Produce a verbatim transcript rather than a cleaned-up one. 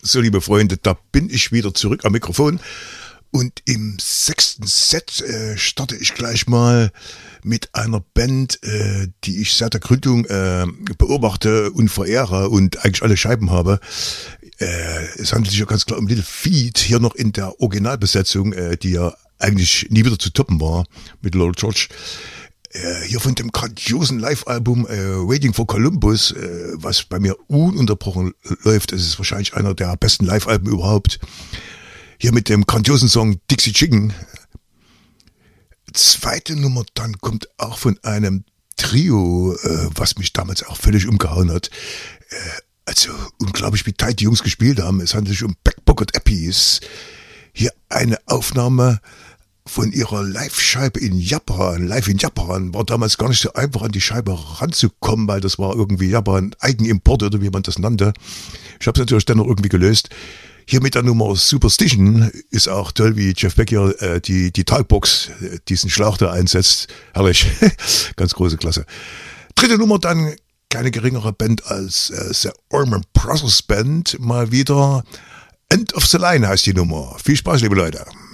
So, liebe Freunde, da bin ich wieder zurück am Mikrofon. Und im sechsten Set äh, starte ich gleich mal mit einer Band, äh, die ich seit der Gründung äh, beobachte und verehre und eigentlich alle Scheiben habe. Äh, es handelt sich ja ganz klar um Little Feat, hier noch in der Originalbesetzung, äh, die ja eigentlich nie wieder zu toppen war mit Lowell George. Äh, hier von dem grandiosen Live-Album äh, Waiting for Columbus, äh, was bei mir ununterbrochen läuft. Es ist wahrscheinlich einer der besten Live-Alben überhaupt. Hier mit dem grandiosen Song Dixie Chicken. Zweite Nummer dann kommt auch von einem Trio, äh, was mich damals auch völlig umgehauen hat. Äh, also unglaublich, wie tight die Jungs gespielt haben. Es handelt sich um Backpocket Appies. Hier eine Aufnahme von ihrer Live-Scheibe in Japan. Live in Japan war damals gar nicht so einfach, an die Scheibe ranzukommen, weil das war irgendwie Japan Eigenimport oder wie man das nannte. Ich habe es natürlich dann noch irgendwie gelöst. Hier mit der Nummer Superstition ist auch toll, wie Jeff Beck hier äh, die, die Talkbox, äh, diesen Schlauch da einsetzt. Herrlich. Ganz große Klasse. Dritte Nummer dann, keine geringere Band als äh, The Allman Brothers Band. Mal wieder End of the Line heißt die Nummer. Viel Spaß, liebe Leute.